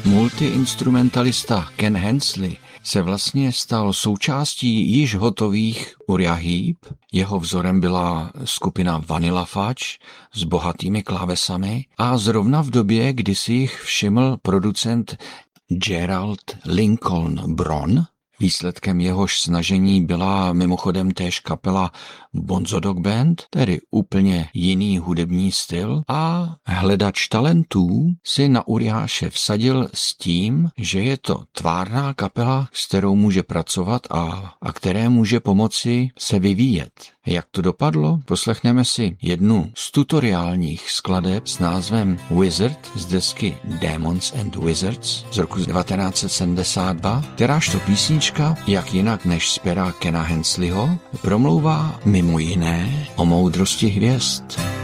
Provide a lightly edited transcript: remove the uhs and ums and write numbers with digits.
Multiinstrumentalista Ken Hensley se vlastně stal součástí již hotových Uriah Heep. Jeho vzorem byla skupina Vanilla Fudge s bohatými klávesami a zrovna v době, kdy si jich všiml producent Gerald Lincoln Bron, výsledkem jehož snažení byla mimochodem též kapela Bonzo Dog Band, tedy úplně jiný hudební styl, a hledač talentů si na Uriáše vsadil s tím, že je to tvárná kapela, s kterou může pracovat a které může pomoci se vyvíjet. Jak to dopadlo? Poslechneme si jednu z tutoriálních skladeb s názvem Wizard z desky Demons and Wizards z roku 1972, kterážto písnička, jak jinak než z pera Kena Hensleyho, promlouvá mimo jiné o moudrosti hvězd.